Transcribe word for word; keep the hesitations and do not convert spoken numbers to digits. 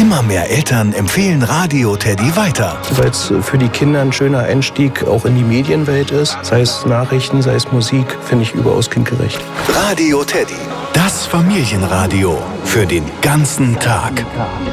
Immer mehr Eltern empfehlen Radio Teddy weiter. Weil es für die Kinder ein schöner Einstieg auch in die Medienwelt ist. Sei es Nachrichten, sei es Musik, finde ich überaus kindgerecht. Radio Teddy, das Familienradio für den ganzen Tag.